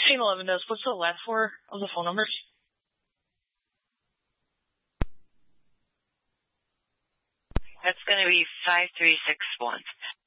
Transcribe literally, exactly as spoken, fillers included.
sixteen eleven does. What's the last four of the phone numbers? That's going to be five three six one.